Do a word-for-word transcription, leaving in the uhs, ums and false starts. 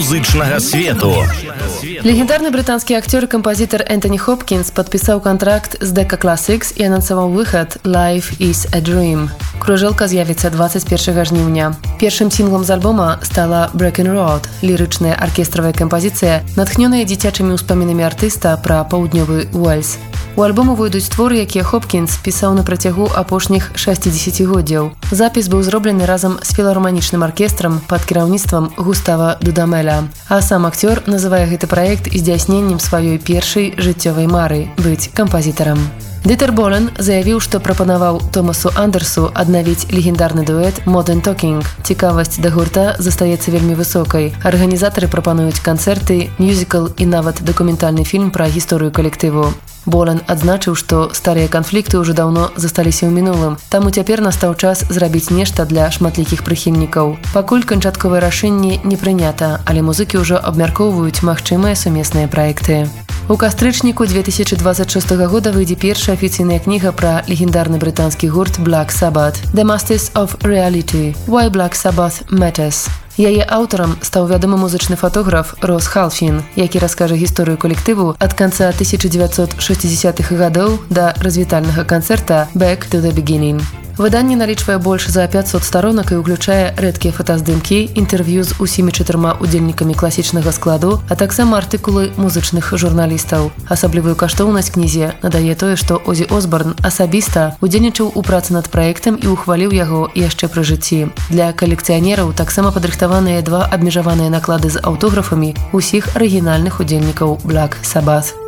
музычнага свету. Легендарный британский актер и композитор Энтони Хопкинс подписал контракт с Decca Classics и анонсовал выход «Life is a Dream». Кружэлка з'явіцца двадцать первого жніўня. Першым сінглом з альбома стала «Breaking Road» – лірычная аркестравая кампазіцыя, натхнёная дзіцячымі ўспамінамі артыста пра паўднёвы Уэльс. У альбому выйдуць творы, якія Хопкінс пісаў на працягу апошніх шэсцідзесяцігоддзяў. Запіс быў зроблены разам з філарманічным аркестрам пад кіраўніцтвам Густава Дудамеля. А сам акцёр называе гэты праект здзяйсненнем сваёй першай жыццёвай мары – быць кампазітарам. Дитер Болен заявіў, што прапанаваў Томасу Андерсу аднавіць легендарны дуэт «Modern Talking». Цікавасць да гурта застаецца вельмі высокай. Арганізатары прапануюць канцэрты, мюзікл і нават дакументальны фільм пра гісторыю калектыву. Болен адзначыў, што старыя канфлікты ўжо даўно засталіся ў мінулым, таму цяпер настаў час зрабіць нешта для шматлікіх прыхільнікаў. Пакуль канчатковае рашэнне не прынята, але музыкі ўжо абмяркоўваюць магчымыя сумесныя праекты. У кастрычніку две тысячи двадцать шестого года выйдзе першая афіцыйная кніга пра легендарны брытанскі гурт Black Sabbath «The Masters of Reality. Why Black Sabbath Matters». Яе аўтарам стаў вядомы музычны фотограф Рос Халфін, які раскажа гісторыю калектыву ад канца тысяча дзевяцьсот шэсцідзесятых гадоў да развітальнага канцэрта «Back to the Beginning». Выданне налічвае больш за пятьсот старонак і ўключае рэдкія фотаздымкі, інтэрв'ю з усімі чатырма удзельнікамі класічнага складу, а таксама артыкулы музычных журналістаў. Асаблівую каштоўнасць кнізе надае тое, што Озі Осборн асабіста удзельнічаў у працы над праектам і ухваліў яго яшчэ пры жыцці. Для калекцыянераў таксама падрыхтаваныя два абмежаваныя наклады з аўтографамі усіх арыгінальных удзельнікаў Black Sabbath.